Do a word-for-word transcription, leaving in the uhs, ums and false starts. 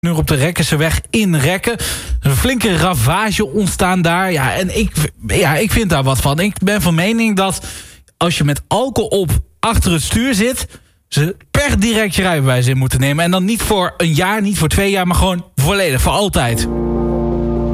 Nu op de Rekkenseweg in Rekken. Een flinke ravage ontstaan daar. Ja, en ik, ja, ik vind daar wat van. Ik ben van mening dat als je met alcohol op achter het stuur zit, ze per direct je rijbewijs in moeten nemen. En dan niet voor een jaar, niet voor twee jaar, maar gewoon volledig, voor altijd.